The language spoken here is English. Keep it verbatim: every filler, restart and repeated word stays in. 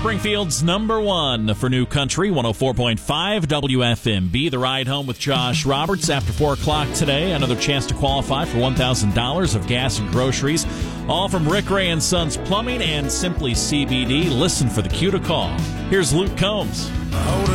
Springfield's number one for New Country, one oh four point five W F M B. The ride home with Josh Roberts after four o'clock today. Another chance to qualify for one thousand dollars of gas and groceries. All from Rick Ray and Sons Plumbing and Simply C B D. Listen for the cue to call. Here's Luke Combs.